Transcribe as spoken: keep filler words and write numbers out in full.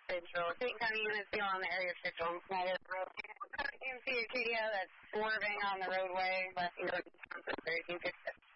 Central. King County units still on the area six on Snyder Road. You can see a K D O that's swerving on the roadway, left and right. You can